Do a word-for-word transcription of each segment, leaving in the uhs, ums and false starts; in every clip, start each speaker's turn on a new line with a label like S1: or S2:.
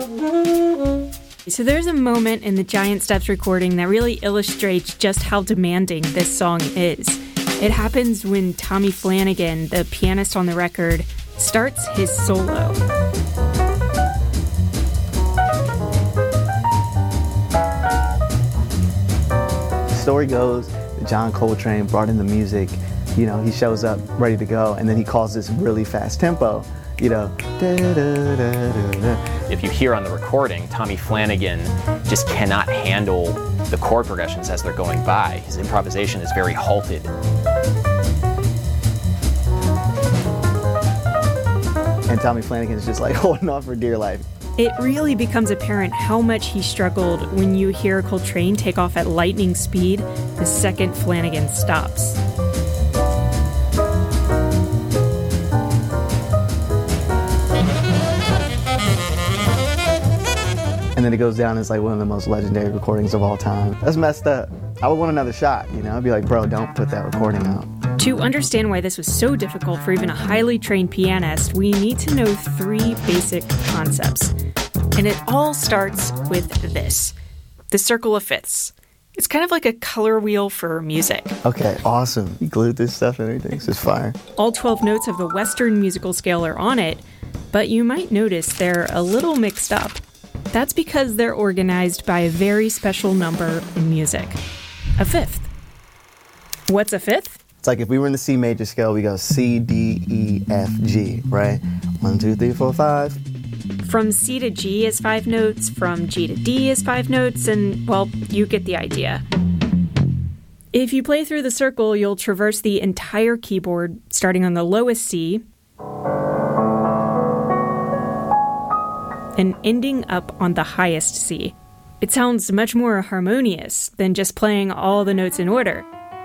S1: So there's a moment in the Giant Steps recording that really illustrates just how demanding this song is. It happens when Tommy Flanagan, the pianist on the record, starts his solo.
S2: The story goes that John Coltrane brought in the music, you know, he shows up ready to go, and then he calls this really fast tempo, you know. Da, da, da, da, da.
S3: If you hear on the recording, Tommy Flanagan just cannot handle the chord progressions as they're going by. His improvisation is very halted.
S2: And Tommy Flanagan is just like holding on for dear life.
S1: It really becomes apparent how much he struggled when you hear Coltrane take off at lightning speed the second Flanagan stops.
S2: And then it goes down as like one of the most legendary recordings of all time. That's messed up. I would want another shot, you know? I'd be like, bro, don't put that recording out.
S1: To understand why this was so difficult for even a highly trained pianist, we need to know three basic concepts. And it all starts with this, the circle of fifths. It's kind of like a color wheel for music.
S2: Okay, awesome. You glued this stuff and everything. It's just fire.
S1: All twelve notes of the Western musical scale are on it, but you might notice they're a little mixed up. That's because they're organized by a very special number in music, a fifth. What's a fifth?
S2: It's like if we were in the C major scale, we go C, D, E, F, G, right? One, two, three, four, five.
S1: From C to G is five notes, from G to D is five notes, and, well, you get the idea. If you play through the circle, you'll traverse the entire keyboard, starting on the lowest C, and ending up on the highest C. It sounds much more harmonious than just playing all the notes in order.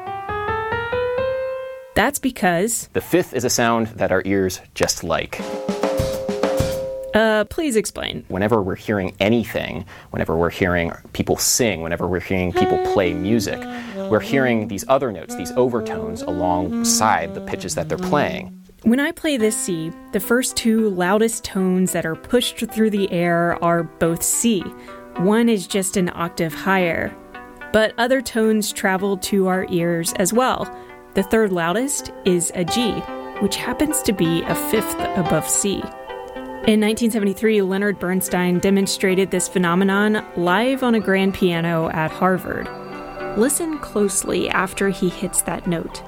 S1: That's because...
S3: the fifth is a sound that our ears just like.
S1: Uh, please explain.
S3: Whenever we're hearing anything, whenever we're hearing people sing, whenever we're hearing people play music, we're hearing these other notes, these overtones alongside the pitches that they're playing.
S1: When I play this C, the first two loudest tones that are pushed through the air are both C. One is just an octave higher. But other tones travel to our ears as well. The third loudest is a G, which happens to be a fifth above C. In nineteen seventy-three, Leonard Bernstein demonstrated this phenomenon live on a grand piano at Harvard. Listen closely after he hits that note.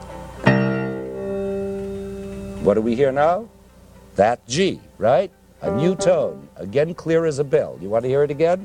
S4: What do we hear now? That G, right? A new tone, again clear as a bell. You want to hear it again?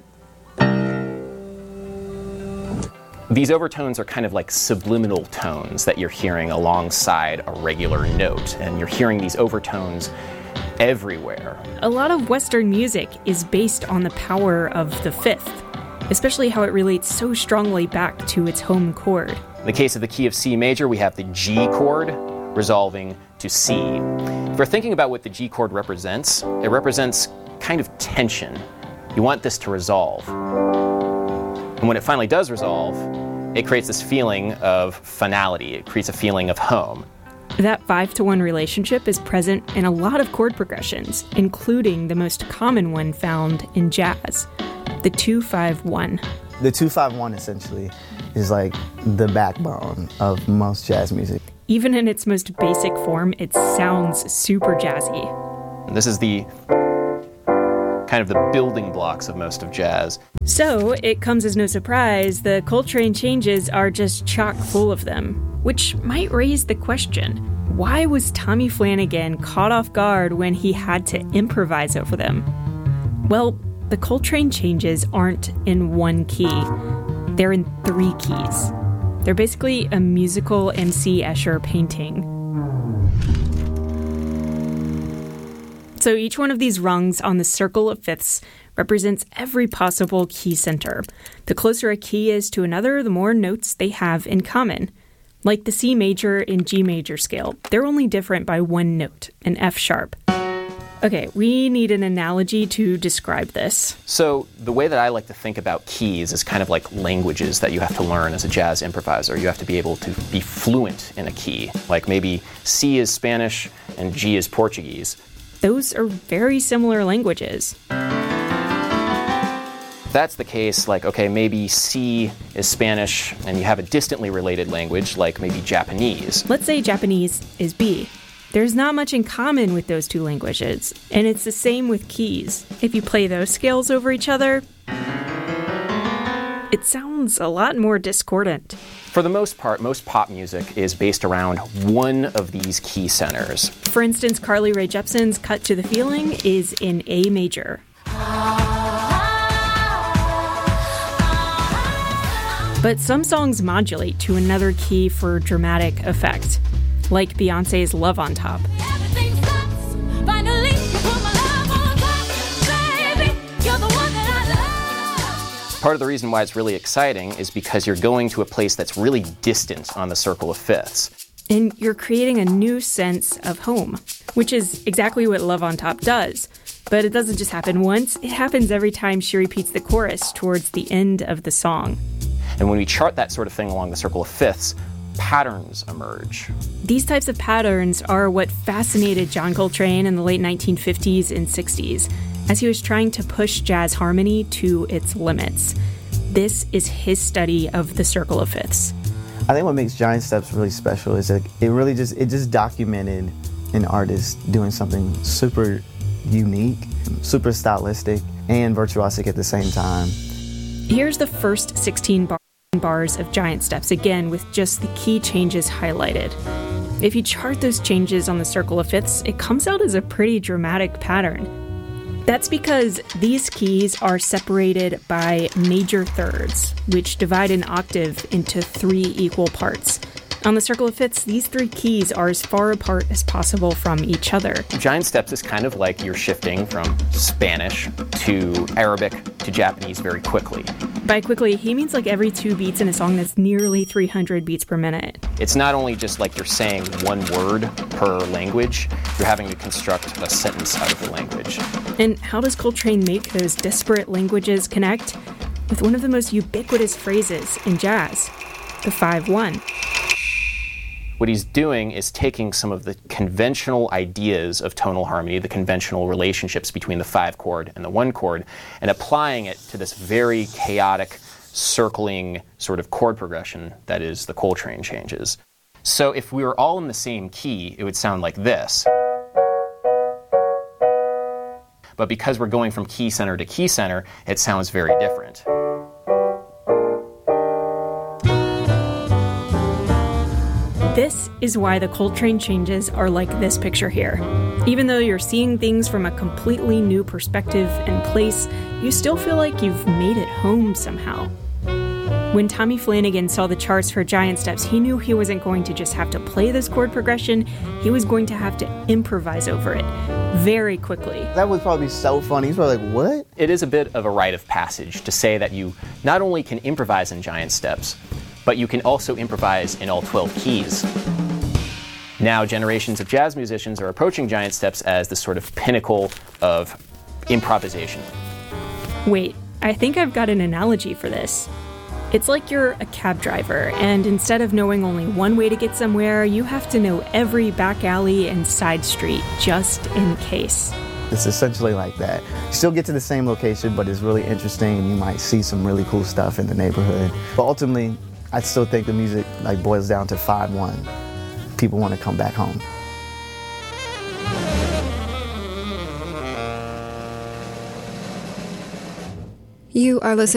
S3: These overtones are kind of like subliminal tones that you're hearing alongside a regular note, and you're hearing these overtones everywhere.
S1: A lot of Western music is based on the power of the fifth, especially how it relates so strongly back to its home chord.
S3: In the case of the key of C major, we have the G chord resolving to C. If we're thinking about what the G chord represents, it represents kind of tension. You want this to resolve. And when it finally does resolve, it creates this feeling of finality. It creates a feeling of home.
S1: That five to one relationship is present in a lot of chord progressions, including the most common one found in jazz, the two five one.
S2: The two five one essentially is like the backbone of most jazz music.
S1: Even in its most basic form, it sounds super jazzy.
S3: And this is the kind of the building blocks of most of jazz.
S1: So, it comes as no surprise, the Coltrane changes are just chock full of them, which might raise the question, why was Tommy Flanagan caught off guard when he had to improvise over them? Well, the Coltrane changes aren't in one key, they're in three keys. They're basically a musical M C Escher painting. So each one of these rungs on the circle of fifths represents every possible key center. The closer a key is to another, the more notes they have in common. Like the C major and G major scale, they're only different by one note, an F sharp. Okay, we need an analogy to describe this.
S3: So the way that I like to think about keys is kind of like languages that you have to learn as a jazz improviser. You have to be able to be fluent in a key. Like maybe C is Spanish and G is Portuguese.
S1: Those are very similar languages.
S3: If that's the case, like, okay, maybe C is Spanish and you have a distantly related language, like maybe Japanese.
S1: Let's say Japanese is B. There's not much in common with those two languages, and it's the same with keys. If you play those scales over each other, it sounds a lot more discordant.
S3: For the most part, most pop music is based around one of these key centers.
S1: For instance, Carly Rae Jepsen's Cut to the Feeling is in A major. But some songs modulate to another key for dramatic effect, like Beyonce's Love on Top.
S3: Part of the reason why it's really exciting is because you're going to a place that's really distant on the circle of fifths.
S1: And you're creating a new sense of home, which is exactly what Love on Top does. But it doesn't just happen once, it happens every time she repeats the chorus towards the end of the song.
S3: And when we chart that sort of thing along the circle of fifths, patterns emerge.
S1: These types of patterns are what fascinated John Coltrane in the late nineteen fifties and sixties, as he was trying to push jazz harmony to its limits. This is his study of the circle of fifths.
S2: I think what makes Giant Steps really special is that it really just it just documented an artist doing something super unique, super stylistic, and virtuosic at the same time.
S1: Here's the first sixteen bar- bars of Giant Steps, again with just the key changes highlighted. If you chart those changes on the circle of fifths, it comes out as a pretty dramatic pattern. That's because these keys are separated by major thirds, which divide an octave into three equal parts. On the circle of fifths, these three keys are as far apart as possible from each other.
S3: Giant Steps is kind of like you're shifting from Spanish to Arabic to Japanese very quickly.
S1: By quickly, he means like every two beats in a song that's nearly three hundred beats per minute.
S3: It's not only just like you're saying one word per language, you're having to construct a sentence out of the language.
S1: And how does Coltrane make those disparate languages connect? With one of the most ubiquitous phrases in jazz, the five one.
S3: What he's doing is taking some of the conventional ideas of tonal harmony, the conventional relationships between the five chord and the one chord, and applying it to this very chaotic, circling sort of chord progression that is the Coltrane changes. So if we were all in the same key, it would sound like this. But because we're going from key center to key center, it sounds very different.
S1: This is why the Coltrane changes are like this picture here. Even though you're seeing things from a completely new perspective and place, you still feel like you've made it home somehow. When Tommy Flanagan saw the charts for Giant Steps, he knew he wasn't going to just have to play this chord progression, he was going to have to improvise over it very quickly.
S2: That would probably be so funny. He's probably like, what?
S3: It is a bit of a rite of passage to say that you not only can improvise in Giant Steps, but you can also improvise in all twelve keys. Now, generations of jazz musicians are approaching Giant Steps as the sort of pinnacle of improvisation.
S1: Wait, I think I've got an analogy for this. It's like you're a cab driver, and instead of knowing only one way to get somewhere, you have to know every back alley and side street, just in case.
S2: It's essentially like that. You still get to the same location, but it's really interesting, and you might see some really cool stuff in the neighborhood. But ultimately, I still think the music like boils down to five one. People want to come back home.
S5: You are listening